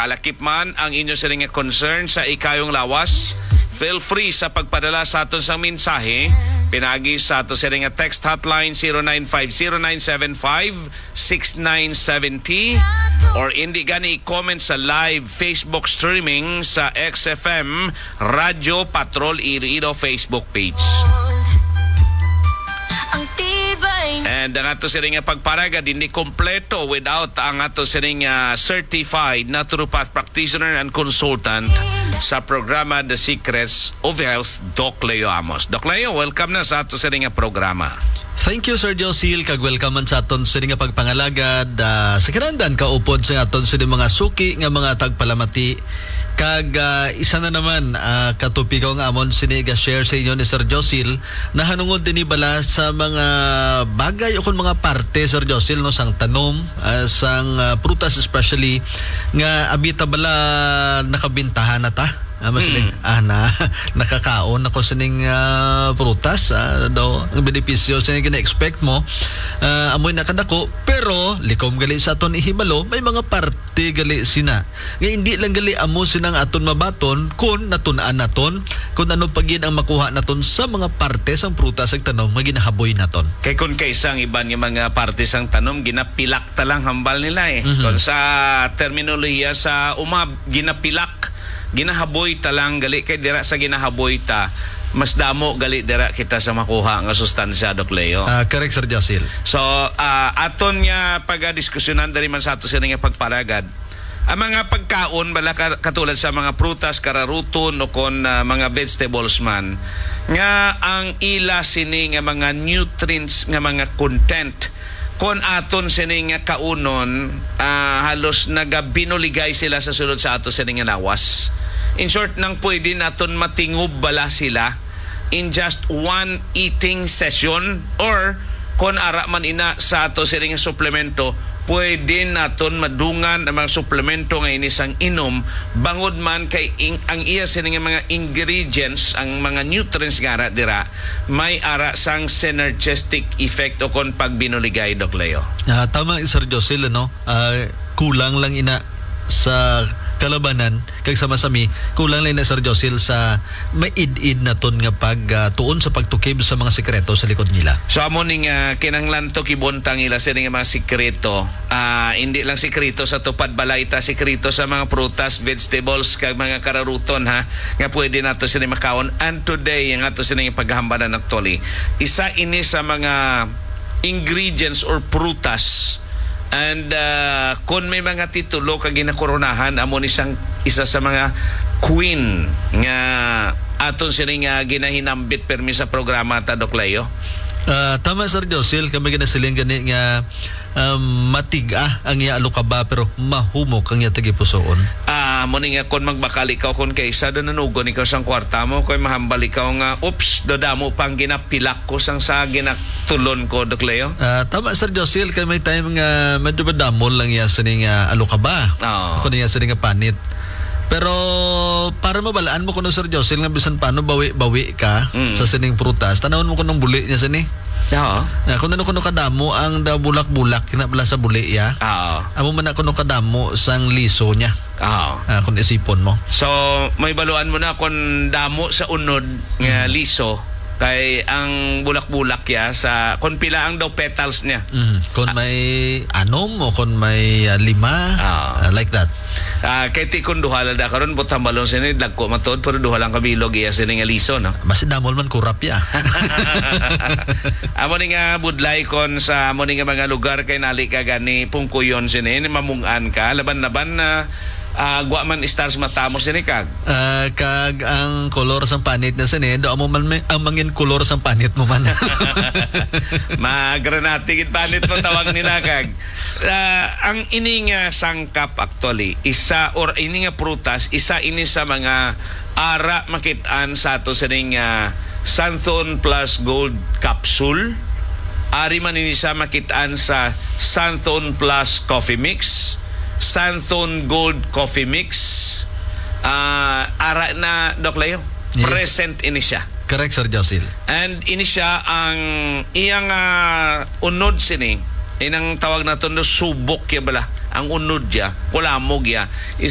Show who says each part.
Speaker 1: Kalakip man ang inyo sa nga concern sa ikayong lawas, feel free sa pagpadala sa aton sa mensahe. Pinagi sa ato sa nga text hotline 0950-975-6970 or hindi gani i-comment sa live Facebook streaming sa XFM Radyo Patrol Iloilo Facebook page. And ang ato siya nga pagparagad hindi kompleto without ang ato siya nga certified naturopath practitioner and consultant sa programa The Secrets of Health, Doc Leo Amos. Doc Leo, welcome na sa ato siya nga programa.
Speaker 2: Thank you, Sir Josil. Kag-welcome man sa aton sa nga pagpangalagad. Sa kinandan, kaupod sa aton sa mga suki nga mga tagpalamati. Kag isa na naman katupikaw nga amon siniga share sa inyo ni Sir Josil na hanungod din ibala sa mga bagay o kung mga parte, Sir Josil, no, sang tanom, sang prutas especially nga abita bala nakabintahan na ta. Masiling nakakaon ako sa ning prutas daw ang benepisyo sa gina-expect mo amoy nakadako pero likom gali sa aton ihibalo may mga parte gali sina nga hindi lang gali amo sinang aton mabaton kun natun-an naton kun ano pagin ang makuha naton sa mga parte sang prutas ag tanom nga ginahaboy naton
Speaker 1: kay kun kaysang iban nga mga parte sang tanom ginapilak ta lang hambal nila kun sa terminolohiya sa ginapilak ginahaboy ta lang gali kay dira sa ginahaboy ta mas damo gali dira kita sa makuha nga sustansya, Doc Leo.
Speaker 2: Correct, Sir Josil.
Speaker 1: So aton nga pagdiskusyonan diri man sa ato sa nga pagparagad ang mga pagkaon bala katulad sa mga prutas, kararuton o kon mga vegetables man nga ang ila sini nga mga nutrients nga mga content kon aton sini nga kaunon halos nagabinuligay sila sa sulod sa ato sini nga lawas. In short, nang pwede naton matingub bala sila in just one eating session or kon ara man ina sa ato sini nga suplemento pwede naton madungan ang mga suplemento nga inisang inom bangod man kay ang iya sini nga mga ingredients ang mga nutrients nga ara dira may ara sang synergistic effect o kon pagbinuligay, Doc Leo.
Speaker 2: Tama, Sir Josil, no? Kulang lang ina sa kalabanan kag sama-sami kulang lang na, Sir Josil, sa maid-id na ton nga tuon sa pagtukib sa mga sikreto sa likod nila.
Speaker 1: So amo ning kinahanglan to kibuntang ila sa nga mga sikreto, hindi lang sikreto sa tupad balayta, sikreto sa mga prutas, vegetables kag mga kararuton nga pwede nato sila makaon. And today ang ato sila nga paghambanan actually isa ini sa mga ingredients or prutas. And kung may mga titulo kag ginakoronahan amon isa sa mga queen nga aton sila nga ginahinambit permi sa programa ta, Doc Leo.
Speaker 2: Tama, Sir Josil, kami ginasiling gani nga matiga ang iya alukaba pero mahumok ang iya tagipusoon.
Speaker 1: Muni nga kon magbakal ikaw kon kaysa do nanugon ikaw sang kwarta mo koy mahambal ikaw nga oops dodamo pang ginapilak ko sang sa ginatulon ko, Doc Leo.
Speaker 2: Tama, Sir Josil, kay may time nga medyo badamol lang iya sa ning alukaba. Kun iya sa ning panit. Pero para mabalaan mo kuno, Sir Josil, nga bisan paano bawi ka sa sining prutas, tanawon mo kunong buli niya sini. Kung ano kadamo ang bulak-bulak kinabala sa buli ya. Amo man kuno kadamo sang liso niya. Kung isipon mo.
Speaker 1: So may baluan mo na kung damo sa unod nga liso kay ang bulak-bulak ya sa kon pila ang daw petals niya.
Speaker 2: Kung may anom o kung may lima like that.
Speaker 1: Kay ti kun duha la da karon butang balon sini dagko matod pero duha lang kabilog iya sini nga liso, no.
Speaker 2: Basi damol man kurap ya.
Speaker 1: Amo ni nga budlay kon sa amo ni nga mga lugar kay nali ka gani pungkuyon sini mamungan ka laban-laban na gwa man stars matamos sini kag
Speaker 2: kag ang kolor sang panit na sini do amo man ang mangin kolor sang panit mo man.
Speaker 1: Magranati gid panit mo tawag ni nakag. Ang ini nga sangkap actually isa or ini nga prutas isa ini sa mga ara makit-an sa ato sining Santhon Plus Gold Capsule. Ari man ini sa makit-an sa Santhon Plus Coffee Mix, Santhon Gold Coffee Mix. Ara na, Doc Leo. Yes. Present ini siya.
Speaker 2: Correct, Sir Josil.
Speaker 1: And ini siya ang iyang unod sini. Inang tawag na ito subok ya bala. Ang unod ya, kulamog ya.